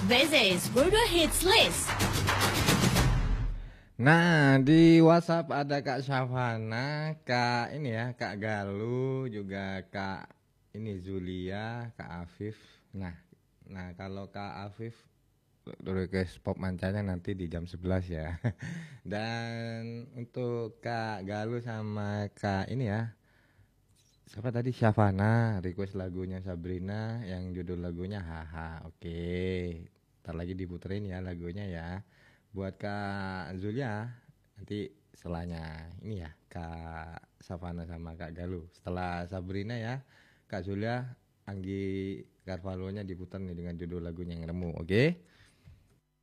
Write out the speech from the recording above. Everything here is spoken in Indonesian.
This is Burger Hits List. Nah, di WhatsApp ada Kak Syafana, Kak ini ya, Kak Galuh, juga Kak ini Zulia, Kak Afif. Nah, kalau Kak Afif request pop mancanya nanti di jam 11 ya. Dan untuk Kak Galuh sama Kak ini ya, siapa tadi, Syafana request lagunya Sabrina yang judul lagunya Haha. Oke, ntar lagi diputerin ya lagunya ya. Buat Kak Zulia nanti setelahnya ini ya Kak Syafana sama Kak Galuh. Setelah Sabrina ya Kak Zulia, Anggi Carvalho-nya diputar nih dengan judul lagunya yang Remu. Oke.